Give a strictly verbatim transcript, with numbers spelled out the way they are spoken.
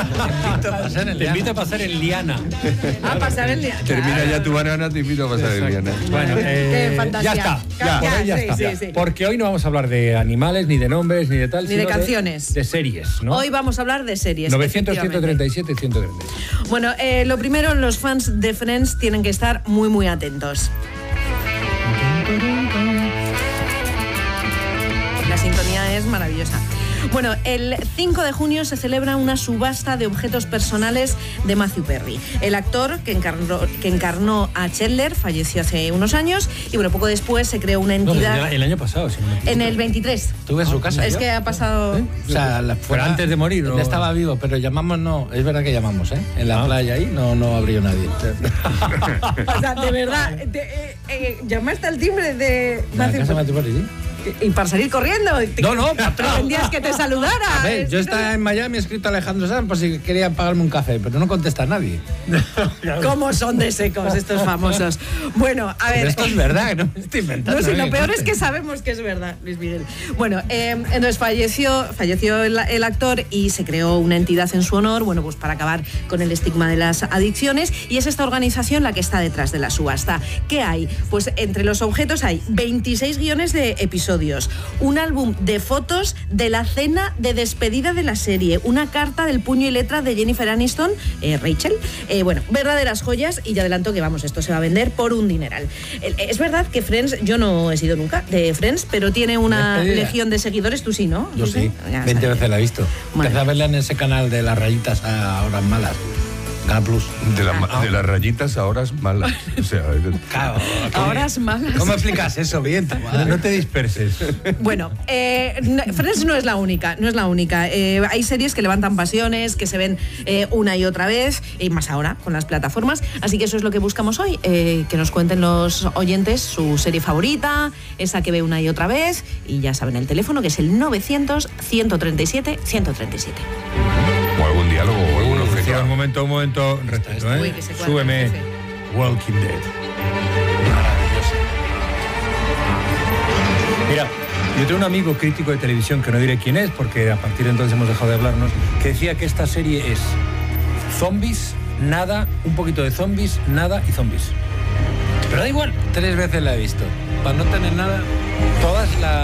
invito a pasar en Te invito a pasar en liana. A pasar en liana. Termina ya tu banana, te invito a pasar el liana. Bueno, eh, Qué fantasía. ya está. Ya, por ahí ya sí, está. sí, sí. Porque hoy no vamos a hablar de animales, ni de nombres, ni de tal, Ni de sino canciones. De, series, ¿no? Hoy vamos a hablar de series. novecientos, ciento efectivamente. treinta y siete y ciento treinta y seis. Bueno, eh, lo primero, los fans de Friends tienen que estar muy, muy atentos. La sintonía es maravillosa. Bueno, el cinco de junio se celebra una subasta de objetos personales de Matthew Perry. El actor que encarnó, que encarnó a Chandler falleció hace unos años y bueno, poco después se creó una No, entidad... el año pasado, sí. En el veintitrés. Estuve en su casa. Es yo. que ha pasado... ¿Eh? O sea, la, Pero antes de morir, ¿no? Ya estaba vivo, pero llamamos no. Es verdad que llamamos, ¿eh? En la Ah. playa ahí no, no abrió nadie. O sea, de verdad, te- eh, eh, llamaste al timbre de La Matthew casa de Perry Matthew Perry, sí. y para salir corriendo. Te- No, no, patrón. Pretendías que te saludara. A ver, Es yo que estaba en Miami, he escrito a Alejandro Sanz por si quería pagarme un café, pero no contesta nadie. no- ¿Cómo son de secos estos famosos? Bueno, a ver... Pero esto es verdad, no me estoy inventando. No, sí, lo ¿eh? peor es que sabemos que es verdad, Luis Miguel. Bueno, eh, entonces falleció, falleció el, el actor y se creó una entidad en su honor, bueno, pues para acabar con el estigma de las adicciones, y es esta organización la que está detrás de la subasta. ¿Qué hay? Pues entre los objetos hay veintiséis guiones de episodios, un álbum de fotos de la cena de despedida de la serie, una carta del puño y letra de Jennifer Aniston, eh, Rachel, eh, bueno, verdaderas joyas, y ya adelanto que vamos, esto se va a vender por un dineral. Eh, Es verdad que Friends, yo no he sido nunca de Friends, pero tiene una Despedida. legión de seguidores, tú sí, ¿no? Yo sí, Ya, veinte vale. veces la he visto. Bueno. Empecé a verla en ese canal de las rayitas a horas malas. Canal Plus. De, la- de las rayitas a horas malas. O sea, Claro, Ahora es malas. ¿Cómo explicas eso bien? tu madre? No te disperses. Bueno, eh, no- Friends no es la única, no es la única. Eh, hay series que levantan pasiones, que se ven eh, una y otra vez, y más ahora con las plataformas. Así que eso es lo que buscamos hoy, eh, que nos cuenten los oyentes su serie favorita, esa que ve una y otra vez, y ya saben el teléfono, que es el novecientos, ciento treinta y siete, ciento treinta y siete. o algún diálogo o algún Sí, objeto. un momento, un momento, respeto, Uy, ¿eh? que se cuadra, Súbeme jefe. Walking Dead. Mira, yo tengo un amigo crítico de televisión, que no diré quién es, porque a partir de entonces hemos dejado de hablarnos, que decía que esta serie es zombies, nada, un poquito de zombies, nada y zombies. Pero da igual. Tres veces la he visto. Para no tener nada, todas las...